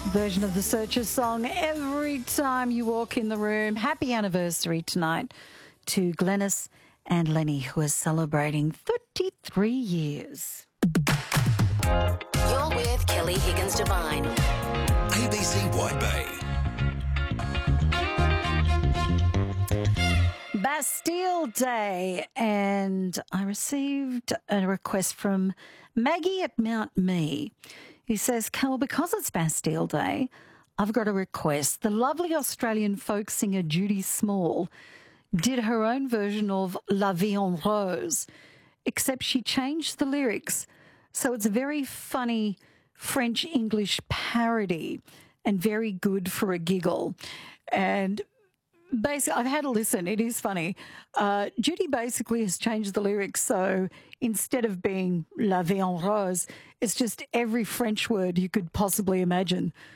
Version of the Searchers song every time you walk in the room. Happy anniversary tonight to Glenys and Lenny, who are celebrating 33 years. You're with Kelly Higgins Devine. ABC White Bay. Bastille Day, and I received a request from Maggie at Mount Me, who says, Cal, because it's Bastille Day, I've got a request. The lovely Australian folk singer Judy Small did her own version of La Vie en Rose, except she changed the lyrics. So it's a very funny French-English parody and very good for a giggle. And basically, I've had a listen. It is funny. Judy basically has changed the lyrics. So instead of being La Vie en Rose, it's just every French word you could possibly imagine.